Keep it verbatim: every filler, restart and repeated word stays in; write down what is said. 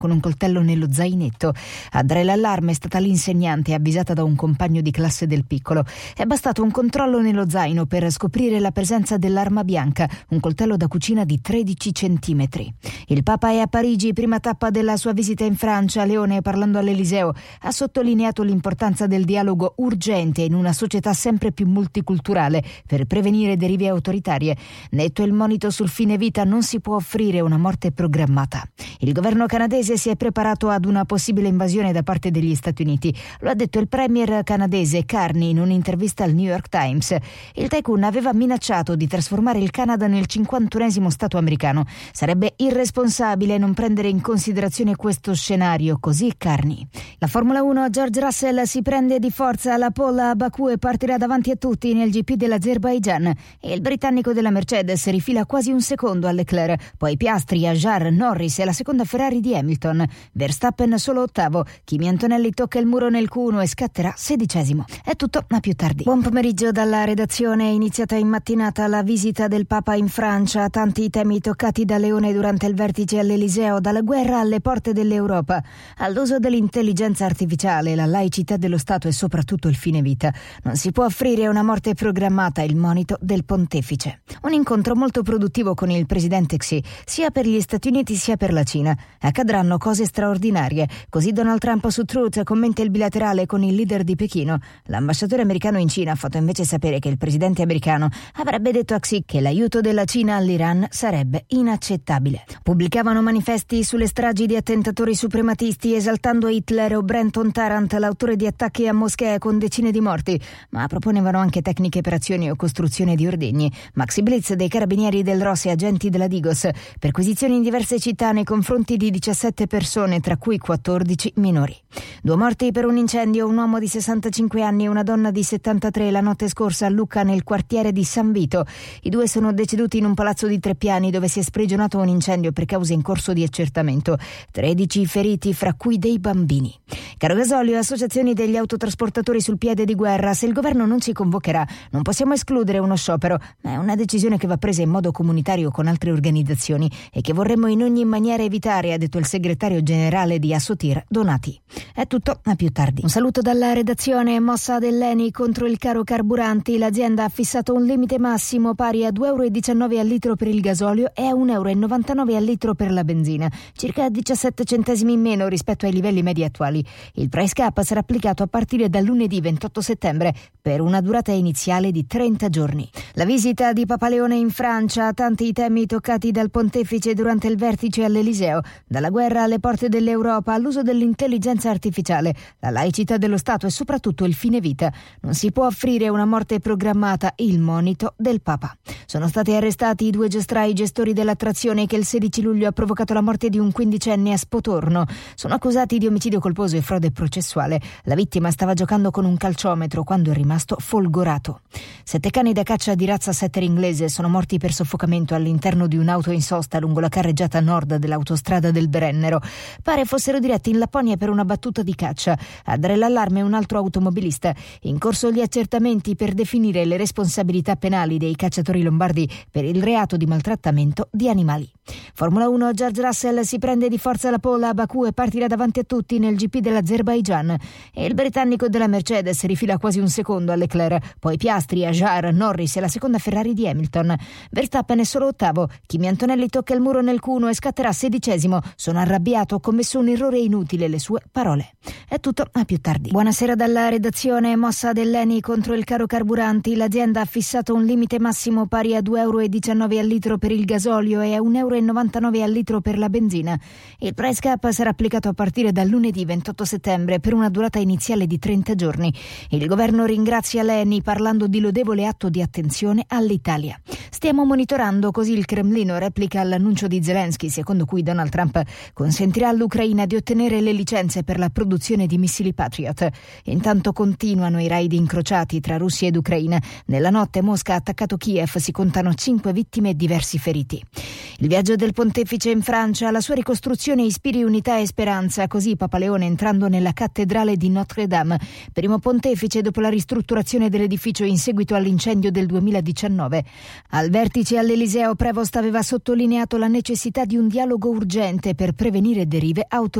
con un coltello nello zainetto. A dare l'allarme è stata l'insegnante, avvisata da un compagno di classe del piccolo. È bastato un controllo nello zaino per scoprire la presenza dell'arma bianca, un coltello da cucina di tredici centimetri. Il Papa è a Parigi, prima tappa della sua visita in Francia. Leone, parlando all'Eliseo, ha sottolineato l'importanza del dialogo urgente in una società sempre più multiculturale per prevenire derive autoritarie. Netto il monito sul fine vita: non si può offrire una morte programmata. Il governo canadese si è preparato ad una possibile invasione da parte degli Stati Uniti. Lo ha detto il premier canadese Carney in un'intervista al New York Times. Il tycoon aveva minacciato di trasformare il Canada nel cinquantunesimo stato americano. Sarebbe irresponsabile non prendere in considerazione questo scenario, così Carney. La Formula uno, George Russell si prende di forza la pole a Baku e partirà davanti a tutti nel G P dell'Azerbaigian. E il britannico della Mercedes rifila quasi un secondo a Leclerc, poi Piastri, Ajar, Norris e la seconda Ferrari di Hamilton. Verstappen solo ottavo. Kimi Antonelli tocca il muro nel Q uno e scatterà sedicesimo. È tutto, a più tardi. Buon pomeriggio dalla redazione. È iniziata in mattinata la visita del Papa in Francia. Tanti temi toccati da Leone durante il vertice all'Eliseo, dalla guerra alle porte dell'Europa, all'uso dell'intelligenza artificiale, la laicità dello Stato e soprattutto il fine vita. Non si può offrire una morte programmata, il monito del pontefice. Un incontro molto produttivo con il presidente Xi, sia per gli Stati Uniti sia per la Cina. Accadranno cose straordinarie, così Donald Trump su Truth commenta il bilaterale con il leader di Pechino. L'ambasciatore americano in Cina ha fatto invece sapere che il presidente americano avrebbe detto a Xi che l'aiuto della Cina all'Iran sarebbe inaccettabile. Pubblicavano manifesti sulle stragi di attentatori suprematisti esaltando Hitler o Brenton Tarrant, l'autore di attacchi a moschee con decine di morti, ma proponevano anche tecniche per azioni o costruzione di ordigni. Maxi Blitz dei carabinieri del R O S e agenti della Digos, perquisizioni in diverse città nei confronti di diciassette persone, tra cui quattordici minori. Due morti per un incendio, un uomo di sessantacinque anni e una donna di settantatré la notte scorsa a Lucca, nel quartiere di San Vito. I due sono deceduti in un palazzo di tre piani dove si è sprigionato un incendio per cause in corso di accertamento. tredici feriti, fra cui dei bambini. Caro gasolio, associazioni degli autotrasportatori sul piede di guerra. Se il governo non ci convocherà, non possiamo escludere uno sciopero, ma è una decisione che va presa in modo comunitario con altre organizzazioni e che vorremmo in ogni maniera evitare, ha detto il segretario generale di Assotir, Donati. È tutto, a più tardi. Un saluto dalla redazione. Mossa dell'Eni contro il caro carburanti. L'azienda ha fissato un limite massimo pari a due euro e diciannove al litro per il gasolio e a un euro e novantanove al litro per la benzina, circa diciassette centesimi in meno rispetto ai livelli medi attuali. Il price cap sarà applicato a partire dal lunedì ventotto settembre per una durata iniziale di trenta giorni. La visita di Papa Leone in Francia, tanti i temi toccati dal pontefice durante il vertice all'Eliseo, dalla guerra alle porte dell'Europa, all'uso dell'intelligenza artificiale, la laicità dello Stato e soprattutto il fine vita. Non si può offrire una morte programmata, il monito del Papa. Sono stati arrestati i due giostrai gestori dell'attrazione che il sedici luglio ha provocato la morte di un quindicenne a Spotorno. Sono accusati di omicidio colposo e frode processuale. La vittima stava giocando con un calciometro quando è rimasto folgorato. Sette cani da caccia di razza setter inglese sono morti per soffocamento all'interno di un'auto in sosta lungo la carreggiata nord dell'autostrada del Brennero. Pare fossero diretti in Lapponia per una battuta di caccia. A dare l'allarme un altro automobilista. In corso gli accertamenti per definire le responsabilità penali dei cacciatori lombardi per il reato di maltrattamento di animali. Formula uno, George Russell si prende di forza la pole a Baku e partirà davanti a tutti nel G P dell'Azerbaigian. E il britannico della Mercedes rifila quasi un secondo a Leclerc, poi Piastri, Ajar, Norris e la seconda Ferrari di Hamilton. Verstappen è solo ottavo. Kimi Antonelli tocca il muro nel Q uno e scatterà sedicesimo. Sono arrabbiato, ho commesso un errore inutile, le sue parole. È tutto, a più tardi. Buonasera dalla redazione. Mossa dell'Eni contro il caro carburanti. L'azienda ha fissato un limite massimo pari a due euro e diciannove al litro per il gasolio e a un euro e novantanove al litro per la benzina. Il price cap sarà applicato a partire dal lunedì ventotto settembre per una durata iniziale di trenta giorni. Il governo ringrazia l'Eni parlando di lodevole atto di attenzione all'Italia. Stiamo monitorando, così il Cremlino replica l'annuncio di Zelensky, secondo cui Donald Trump consentirà all'Ucraina di ottenere le licenze per la produzione di missili Patriot. Intanto continuano i raid incrociati tra Russia ed Ucraina. Nella notte Mosca ha attaccato Kiev, si contano cinque vittime e diversi feriti. Il viaggio del pontefice in Francia, la sua ricostruzione ispiri unità e speranza, così Papa Leone entrando nella cattedrale di Notre-Dame, primo pontefice dopo la ristrutturazione dell'edificio in seguito all'incendio del duemiladiciannove. Al vertice all'Eliseo, Prevost aveva sottolineato la necessità di un dialogo urgente per prevenire prevenire derive auto